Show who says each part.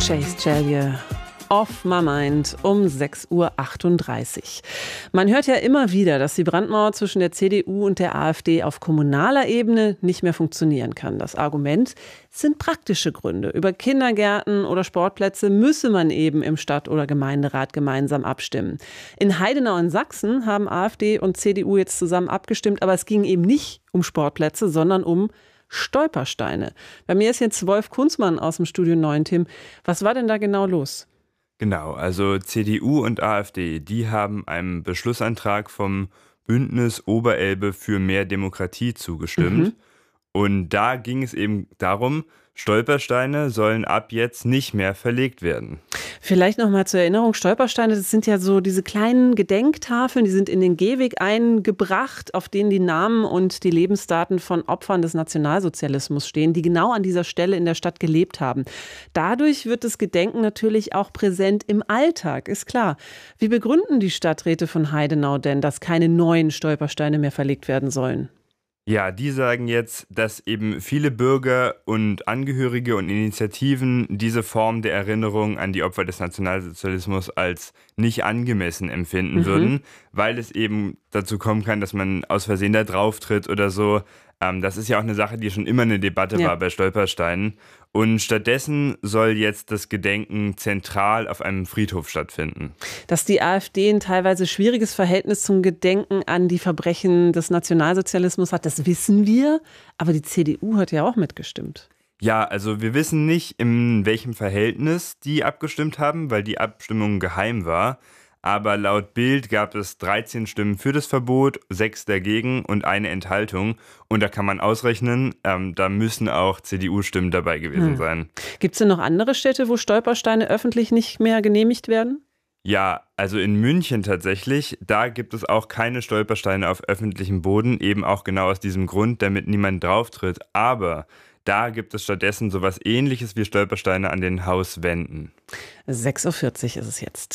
Speaker 1: Chase Chalier. Off My Mind um 6:38 Uhr. Man hört ja immer wieder, dass die Brandmauer zwischen der CDU und der AfD auf kommunaler Ebene nicht mehr funktionieren kann. Das Argument sind praktische Gründe. Über Kindergärten oder Sportplätze müsse man eben im Stadt- oder Gemeinderat gemeinsam abstimmen. In Heidenau in Sachsen haben AfD und CDU jetzt zusammen abgestimmt, aber es ging eben nicht um Sportplätze, sondern um Stolpersteine. Bei mir ist jetzt Wolf Kunzmann aus dem Studio 9. Tim, was war denn da genau los?
Speaker 2: Genau, also CDU und AfD, die haben einem Beschlussantrag vom Bündnis Oberelbe für mehr Demokratie zugestimmt. Und da ging es eben darum, Stolpersteine sollen ab jetzt nicht mehr verlegt werden.
Speaker 1: Vielleicht noch mal zur Erinnerung, Stolpersteine, das sind ja so diese kleinen Gedenktafeln, die sind in den Gehweg eingebracht, auf denen die Namen und die Lebensdaten von Opfern des Nationalsozialismus stehen, die genau an dieser Stelle in der Stadt gelebt haben. Dadurch wird das Gedenken natürlich auch präsent im Alltag, ist klar. Wie begründen die Stadträte von Heidenau denn, dass keine neuen Stolpersteine mehr verlegt werden sollen?
Speaker 2: Ja, die sagen jetzt, dass eben viele Bürger und Angehörige und Initiativen diese Form der Erinnerung an die Opfer des Nationalsozialismus als nicht angemessen empfinden würden, weil es eben dazu kommen kann, dass man aus Versehen da drauf tritt oder so. Das ist ja auch eine Sache, die schon immer eine Debatte war bei Stolpersteinen. Und stattdessen soll jetzt das Gedenken zentral auf einem Friedhof stattfinden.
Speaker 1: Dass die AfD ein teilweise schwieriges Verhältnis zum Gedenken an die Verbrechen des Nationalsozialismus hat, das wissen wir. Aber die CDU hat ja auch mitgestimmt.
Speaker 2: Ja, also wir wissen nicht, in welchem Verhältnis die abgestimmt haben, weil die Abstimmung geheim war. Aber laut Bild gab es 13 Stimmen für das Verbot, 6 dagegen und eine Enthaltung. Und da kann man ausrechnen, da müssen auch CDU-Stimmen dabei gewesen sein.
Speaker 1: Gibt es denn noch andere Städte, wo Stolpersteine öffentlich nicht mehr genehmigt werden?
Speaker 2: Ja, also in München tatsächlich, da gibt es auch keine Stolpersteine auf öffentlichem Boden, eben auch genau aus diesem Grund, damit niemand drauftritt. Aber da gibt es stattdessen sowas Ähnliches wie Stolpersteine an den Hauswänden.
Speaker 1: 6:40 Uhr ist es jetzt.